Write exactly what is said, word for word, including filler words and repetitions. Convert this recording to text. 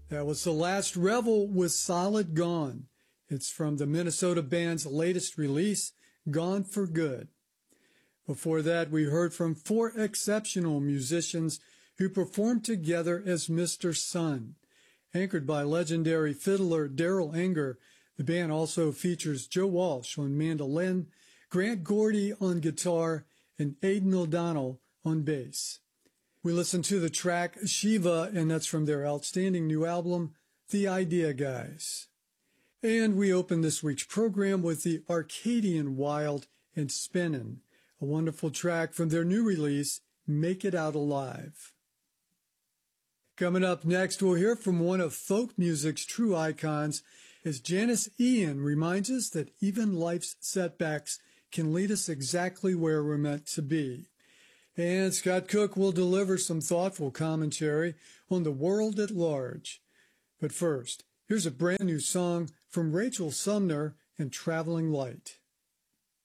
That was The Last Revel with Solid Gone. It's from the Minnesota band's latest release, Gone for Good. Before that, we heard from four exceptional musicians who performed together as Mister Sun. Anchored by legendary fiddler Darrell Enger, the band also features Joe Walsh on mandolin, Grant Gordy on guitar, and Aidan O'Donnell on bass. We listened to the track Shiva, and that's from their outstanding new album, The Idea Guys. And we opened this week's program with the Arcadian Wild and Spinnin', a wonderful track from their new release, Make It Out Alive. Coming up next, we'll hear from one of folk music's true icons as Janis Ian reminds us that even life's setbacks can lead us exactly where we're meant to be. And Scott Cook will deliver some thoughtful commentary on the world at large. But first, here's a brand new song from Rachel Sumner and Traveling Light.